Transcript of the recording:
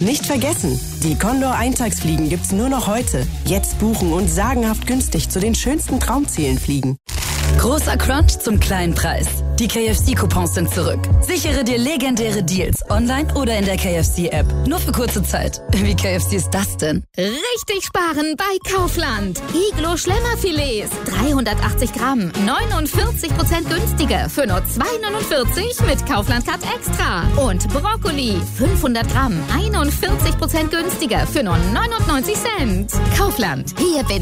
Nicht vergessen, die Condor Eintagsfliegen gibt's nur noch heute. Jetzt buchen und sagenhaft günstig zu den schönsten Traumzielen fliegen. Großer Crunch zum kleinen Preis. Die KFC-Coupons sind zurück. Sichere dir legendäre Deals online oder in der KFC-App. Nur für kurze Zeit. Wie KFC ist das denn? Richtig sparen bei Kaufland. Iglo Schlemmerfilets, 380 Gramm, 49% günstiger für nur 2,49 mit Kaufland Card Extra. Und Brokkoli, 500 Gramm, 41% günstiger für nur 99 Cent. Kaufland, hier bin ich.